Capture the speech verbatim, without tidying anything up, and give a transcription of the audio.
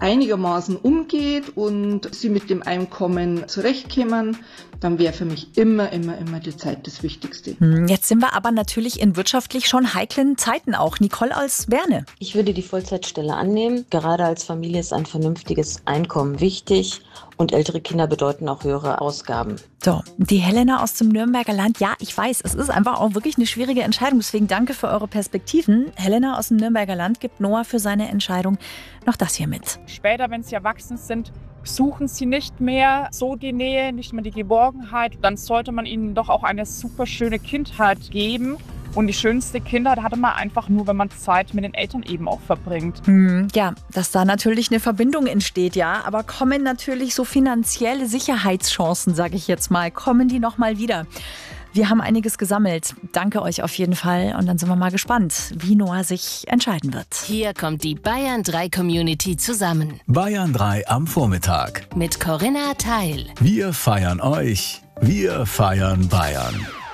einigermaßen umgeht und sie mit dem Einkommen zurechtkommen, dann wäre für mich immer, immer, immer die Zeit das Wichtigste. Jetzt sind wir aber natürlich in wirtschaftlich schon heiklen Zeiten auch. Nicole aus Werne. Ich würde die Vollzeitstelle annehmen. Gerade als Familie ist ein vernünftiges Einkommen wichtig und ältere Kinder bedeuten auch höhere Ausgaben. So, die Helena aus dem Nürnberger Land. Ja, ich weiß, es ist einfach auch wirklich eine schwierige Entscheidung. Deswegen danke für eure Perspektiven. Helena aus dem Nürnberger Land gibt Noah für seine Entscheidung noch das hier mit. Später, wenn sie erwachsen sind, suchen sie nicht mehr so die Nähe, nicht mehr die Geborgenheit. Dann sollte man ihnen doch auch eine super schöne Kindheit geben. Und die schönste Kindheit hatte man einfach nur, wenn man Zeit mit den Eltern eben auch verbringt. Hm, ja, dass da natürlich eine Verbindung entsteht, ja. Aber kommen natürlich so finanzielle Sicherheitschancen, sage ich jetzt mal, kommen die noch mal wieder? Wir haben einiges gesammelt. Danke euch auf jeden Fall. Und dann sind wir mal gespannt, wie Noah sich entscheiden wird. Hier kommt die Bayern drei Community zusammen. Bayern drei am Vormittag. Mit Corinna Teil. Wir feiern euch. Wir feiern Bayern.